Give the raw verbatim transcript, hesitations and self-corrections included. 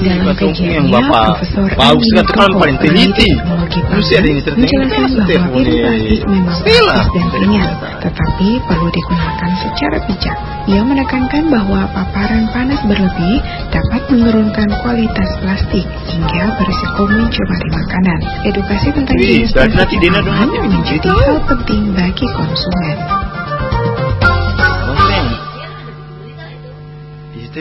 Dalam kajiannya, yang Bapak Profesor bagus kan kalau paling teliti. Teknologi ada ini menjelaskan bahwa virus plastik memang praktis dan ringan, tetapi perlu digunakan secara bijak. Ia menekankan bahwa paparan panas berlebih dapat menurunkan kualitas plastik hingga berisiko mencemari makanan. Edukasi tentang jenis plastik yang aman menjadi hal penting bagi konsumen.